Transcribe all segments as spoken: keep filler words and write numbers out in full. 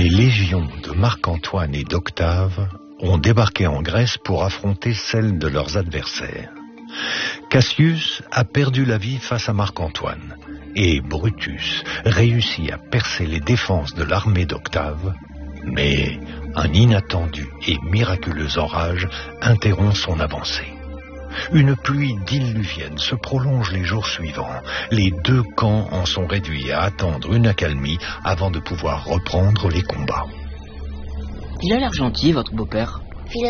Les légions de Marc-Antoine et d'Octave ont débarqué en Grèce pour affronter celles de leurs adversaires. Cassius a perdu la vie face à Marc-Antoine et Brutus réussit à percer les défenses de l'armée d'Octave, mais un inattendu et miraculeux orage interrompt son avancée. Une pluie diluvienne se prolonge les jours suivants. Les deux camps en sont réduits à attendre une accalmie avant de pouvoir reprendre les combats. Il a l'air gentil, votre beau-père. Philastase ?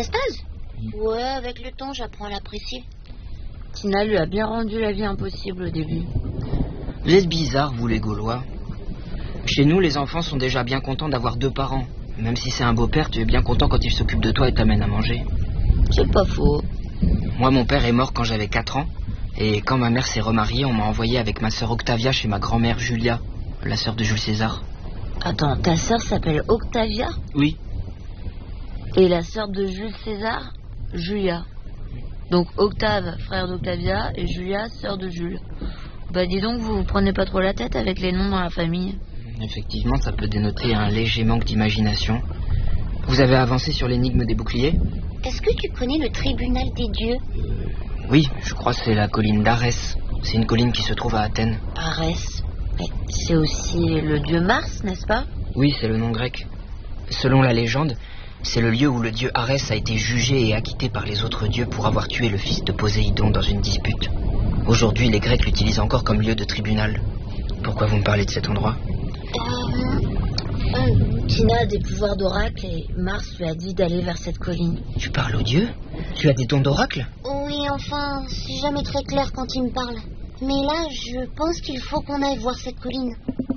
Ouais, avec le temps, j'apprends à l'apprécier. Tina lui a bien rendu la vie impossible au début. Vous êtes bizarres, vous les Gaulois. Chez nous, les enfants sont déjà bien contents d'avoir deux parents. Même si c'est un beau-père, tu es bien content quand il s'occupe de toi et t'amène à manger. C'est pas faux. Moi, mon père est mort quand j'avais quatre ans. Et quand ma mère s'est remariée, on m'a envoyé avec ma sœur Octavia chez ma grand-mère Julia, la sœur de Jules César. Attends, ta sœur s'appelle Octavia ? Oui. Et la sœur de Jules César, Julia. Donc Octave, frère d'Octavia, et Julia, sœur de Jules. Bah dis donc, vous vous prenez pas trop la tête avec les noms dans la famille. Effectivement, ça peut dénoter un léger manque d'imagination. Vous avez avancé sur l'énigme des boucliers ? Est-ce que tu connais le tribunal des dieux ? Oui, je crois que c'est la colline d'Arès. C'est une colline qui se trouve à Athènes. Arès ? Mais c'est aussi le dieu Mars, n'est-ce pas ? Oui, c'est le nom grec. Selon la légende, c'est le lieu où le dieu Arès a été jugé et acquitté par les autres dieux pour avoir tué le fils de Poséidon dans une dispute. Aujourd'hui, les Grecs l'utilisent encore comme lieu de tribunal. Pourquoi vous me parlez de cet endroit ? euh, euh, Tina a des pouvoirs d'oracle et Mars lui a dit d'aller vers cette colline. Tu parles aux dieux ? Tu as des dons d'oracle ? Oui, enfin, c'est jamais très clair quand il me parle. Mais là, je pense qu'il faut qu'on aille voir cette colline.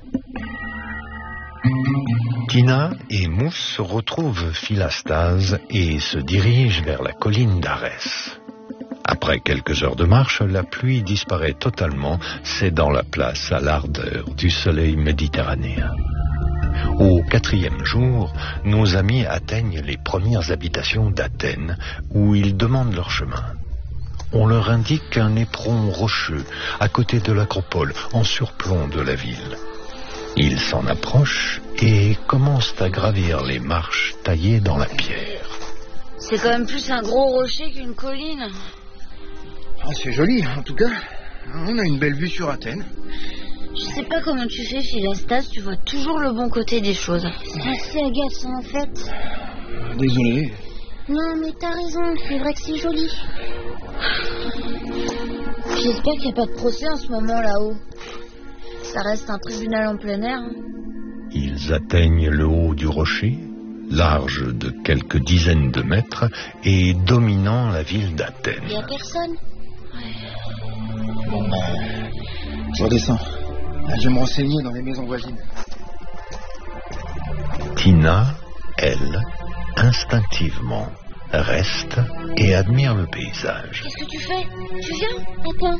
Tina et Mousse retrouvent Philastase et se dirigent vers la colline d'Arès. Après quelques heures de marche, la pluie disparaît totalement, cédant la place à l'ardeur du soleil méditerranéen. Au quatrième jour, nos amis atteignent les premières habitations d'Athènes, où ils demandent leur chemin. On leur indique un éperon rocheux, à côté de l'acropole, en surplomb de la ville. Ils s'en approchent et commencent à gravir les marches taillées dans la pierre. C'est quand même plus un gros rocher qu'une colline. Oh, c'est joli, en tout cas. On a une belle vue sur Athènes. Je sais pas comment tu fais, Philastase, tu vois toujours le bon côté des choses. C'est assez agaçant, en fait. Désolé. Non, mais t'as raison, c'est vrai que c'est joli. J'espère qu'il n'y a pas de procès en ce moment là-haut. Ça reste un tribunal en plein air. Ils atteignent le haut du rocher, large de quelques dizaines de mètres et dominant la ville d'Athènes. Il n'y a personne. Bon, ben, je redescends. Je vais me renseigner dans les maisons voisines. Tina, elle, instinctivement, reste et admire le paysage. Qu'est-ce que tu fais ? Tu viens ? Attends.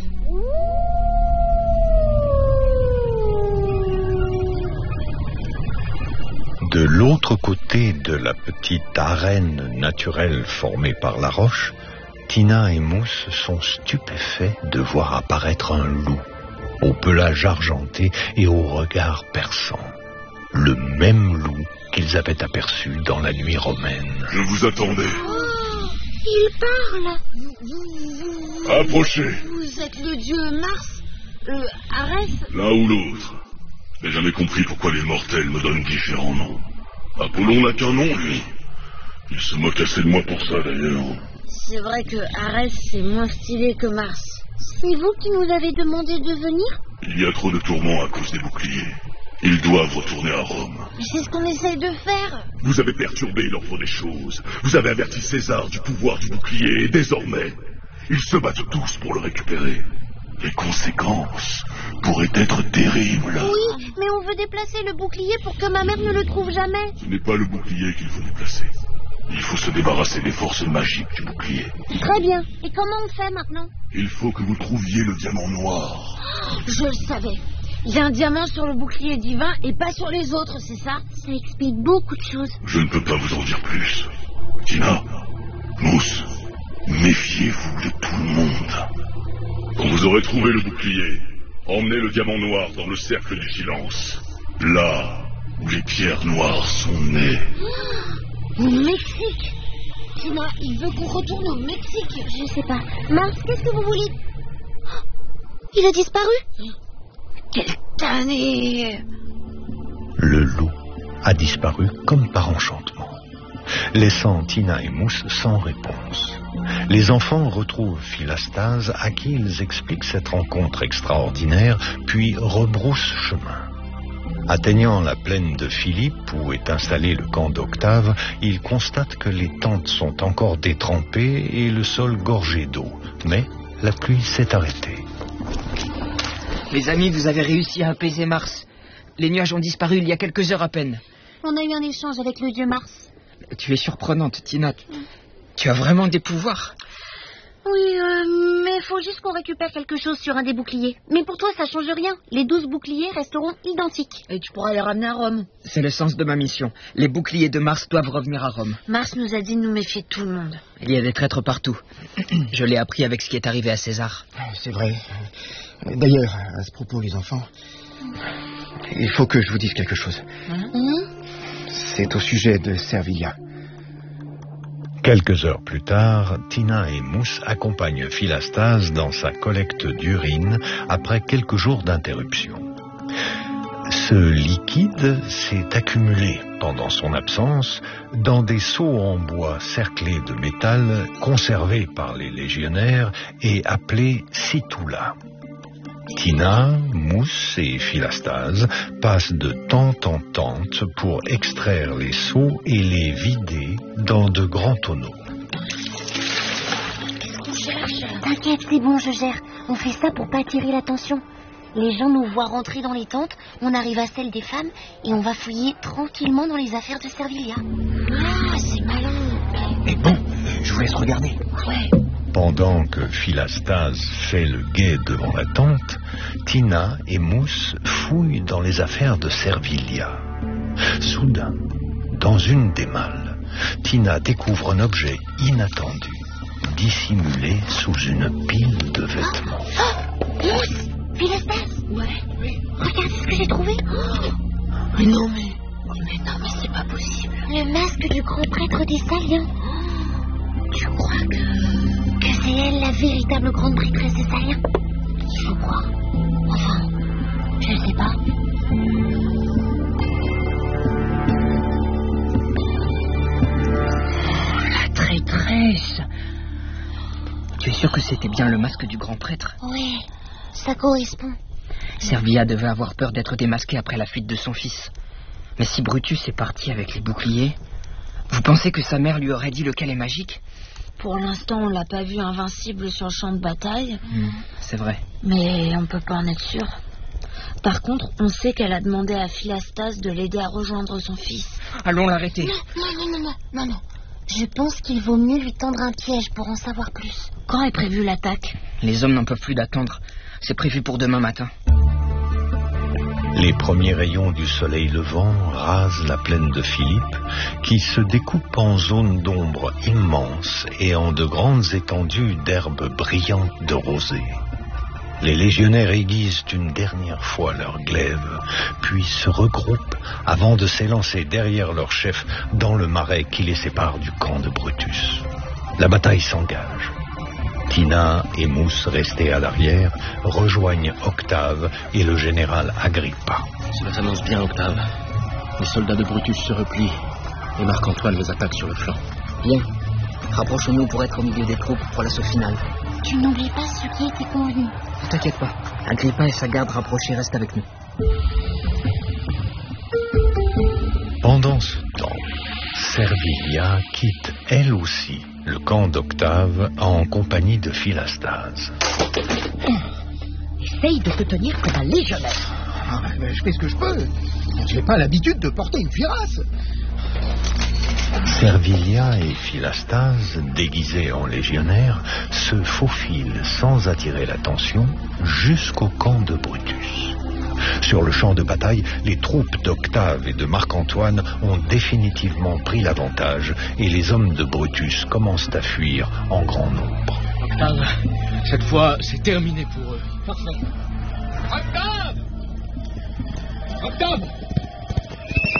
De l'autre côté de la petite arène naturelle formée par la roche, Tina et Mousse sont stupéfaits de voir apparaître un loup, au pelage argenté et au regard perçant. Le même loup qu'ils avaient aperçu dans la nuit romaine. Je vous attendais. Oh, il parle. Vous, vous, vous, Approchez. Vous êtes le dieu Mars, le Arès. L'un ou l'autre. Je n'ai jamais compris pourquoi les mortels me donnent différents noms. Apollon n'a qu'un nom, lui. Il se moque assez de moi pour ça, d'ailleurs. C'est vrai que Arès, c'est moins stylé que Mars. C'est vous qui nous avez demandé de venir ? Il y a trop de tourments à cause des boucliers. Ils doivent retourner à Rome. Mais c'est ce qu'on essaye de faire. Vous avez perturbé l'ordre des choses. Vous avez averti César du pouvoir du bouclier, et désormais, ils se battent tous pour le récupérer. Les conséquences pourraient être terribles. Oui, mais on veut déplacer le bouclier pour que ma mère ne le trouve jamais. Ce n'est pas le bouclier qu'il faut déplacer. Il faut se débarrasser des forces magiques du bouclier. Très bien. Et comment on fait maintenant ? Il faut que vous trouviez le diamant noir. Oh, je le savais. Il y a un diamant sur le bouclier divin et pas sur les autres, c'est ça ? Ça explique beaucoup de choses. Je ne peux pas vous en dire plus. Tina, Mousse, méfiez-vous de tout le monde. Quand vous aurez trouvé le bouclier, emmenez le diamant noir dans le cercle du silence. Là, où les pierres noires sont nées. Au Mexique. Tina, il veut qu'on retourne au Mexique. Je sais pas. Mars, qu'est-ce que vous voulez? Il a disparu. Quelle tannée! Le loup a disparu comme par enchantement, laissant Tina et Mousse sans réponse. Les enfants retrouvent Philastase, à qui ils expliquent cette rencontre extraordinaire, puis rebroussent chemin. Atteignant la plaine de Philippe, où est installé le camp d'Octave, ils constatent que les tentes sont encore détrempées et le sol gorgé d'eau. Mais la pluie s'est arrêtée. Les amis, vous avez réussi à apaiser Mars. Les nuages ont disparu il y a quelques heures à peine. On a eu un échange avec le dieu Mars. Tu es surprenante, Tina. Tu as vraiment des pouvoirs. Oui, euh, mais faut juste qu'on récupère quelque chose sur un des boucliers. Mais pour toi, ça change rien. Les douze boucliers resteront identiques. Et tu pourras les ramener à Rome. C'est le sens de ma mission. Les boucliers de Mars doivent revenir à Rome. Mars nous a dit de nous méfier de tout le monde. Il y a des traîtres partout. Je l'ai appris avec ce qui est arrivé à César. C'est vrai. D'ailleurs, à ce propos, les enfants, il faut que je vous dise quelque chose. Hein? Hum C'est au sujet de Servilia. Quelques heures plus tard, Tina et Mousse accompagnent Philastase dans sa collecte d'urine après quelques jours d'interruption. Ce liquide s'est accumulé pendant son absence dans des seaux en bois cerclés de métal conservés par les légionnaires et appelés situla. Tina, Mousse et Philastase passent de tente en tente pour extraire les seaux et les vider dans de grands tonneaux. T'inquiète, c'est bon, je gère. On fait ça pour pas attirer l'attention. Les gens nous voient rentrer dans les tentes, on arrive à celle des femmes et on va fouiller tranquillement dans les affaires de Servilia. Ah, c'est malin. Et bon, je vous laisse regarder. Ouais. Pendant que Philastase fait le guet devant la tente, Tina et Mousse fouillent dans les affaires de Servilia. Soudain, dans une des malles, Tina découvre un objet inattendu, dissimulé sous une pile de vêtements. Mousse, Philastase. Ouais. Regardez ce que j'ai trouvé. Mais non, mais... Mais non, mais c'est pas possible. Le masque du grand prêtre des Saliens. Tu crois que... Que c'est elle la véritable grande prêtresse des Saliens? Il faut croire. Enfin, je sais pas. La traîtresse. Tu es sûr que c'était bien le masque du grand prêtre? Ouais, ça correspond. Servilia devait avoir peur d'être démasquée après la fuite de son fils. Mais si Brutus est parti avec les boucliers, vous pensez que sa mère lui aurait dit lequel est magique? Pour l'instant, on l'a pas vu invincible sur le champ de bataille. Mmh, c'est vrai. Mais on peut pas en être sûr. Par contre, on sait qu'elle a demandé à Philastase de l'aider à rejoindre son fils. Allons l'arrêter. Non, non, non, non, non, non, non. Je pense qu'il vaut mieux lui tendre un piège pour en savoir plus. Quand est prévue l'attaque? Les hommes n'en peuvent plus d'attendre. C'est prévu pour demain matin. Les premiers rayons du soleil levant rasent la plaine de Philippe, qui se découpe en zones d'ombre immenses et en de grandes étendues d'herbes brillantes de rosée. Les légionnaires aiguisent une dernière fois leurs glaives, puis se regroupent avant de s'élancer derrière leur chef dans le marais qui les sépare du camp de Brutus. La bataille s'engage. Tina et Mousse, restés à l'arrière, rejoignent Octave et le général Agrippa. Cela s'annonce bien, Octave. Les soldats de Brutus se replient et Marc-Antoine les attaque sur le flanc. Bien. Rapprochons-nous pour être au milieu des troupes pour l'assaut final. Tu n'oublies pas ce qui était convenu. Ne t'inquiète pas. Agrippa et sa garde rapprochée restent avec nous. Pendant ce temps, Servilia quitte elle aussi le camp d'Octave en compagnie de Philastase. Essaye de te tenir comme un légionnaire. Ah, ben, je fais ce que je peux. J'ai pas l'habitude de porter une cuirasse. Servilia et Philastase, déguisés en légionnaires, se faufilent sans attirer l'attention jusqu'au camp de Brutus. Sur le champ de bataille, les troupes d'Octave et de Marc-Antoine ont définitivement pris l'avantage et les hommes de Brutus commencent à fuir en grand nombre. Octave, cette fois, c'est terminé pour eux. Parfait. Octave Octave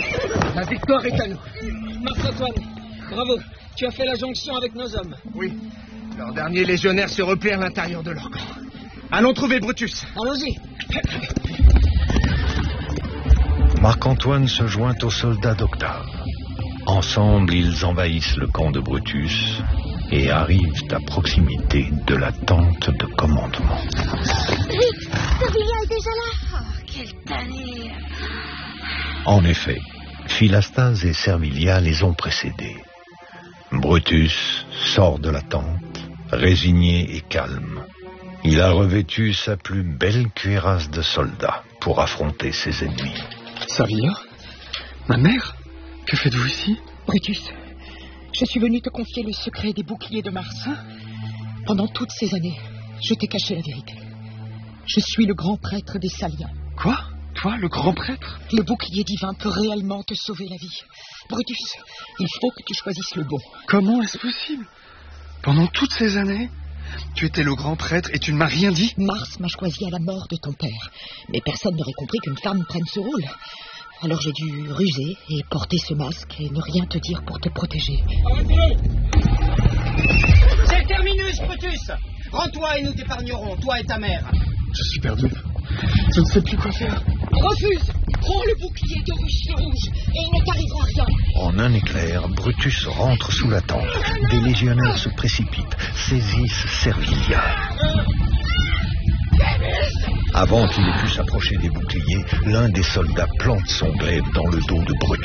La victoire est à nous. Marc-Antoine, bravo. Tu as fait la jonction avec nos hommes. Oui. Leurs derniers légionnaires se replient à l'intérieur de leur camp. Allons trouver Brutus. Allons-y. Marc-Antoine se joint aux soldats d'Octave. Ensemble, ils envahissent le camp de Brutus et arrivent à proximité de la tente de commandement. Vite, Servilia est déjà là. Oh, quelle tannée. En effet, Philastase et Servilia les ont précédés. Brutus sort de la tente, résigné et calme. Il a revêtu sa plus belle cuirasse de soldat pour affronter ses ennemis. Servilia, ma mère, que faites-vous ici? Brutus, je suis venu te confier le secret des boucliers de Mars. Pendant toutes ces années, je t'ai caché la vérité. Je suis le grand prêtre des Saliens. Quoi? Toi, le grand prêtre? Le bouclier divin peut réellement te sauver la vie. Brutus, il faut que tu choisisses le bon. Comment est-ce possible? Pendant toutes ces années, tu étais le grand prêtre et tu ne m'as rien dit? Mars m'a choisi à la mort de ton père. Mais personne n'aurait compris qu'une femme prenne ce rôle. Alors j'ai dû ruser et porter ce masque et ne rien te dire pour te protéger. C'est terminus, Brutus. Rends-toi et nous t'épargnerons, toi et ta mère. Je suis perdu. Je ne sais plus quoi faire. Refuse. Prends le bouclier de ruche rouge et il ne t'arrivera rien. En un éclair, Brutus rentre sous la tente. Des légionnaires se précipitent, saisissent Servilia. Avant qu'il ne puisse s'approcher des boucliers, l'un des soldats plante son glaive dans le dos de Brutus.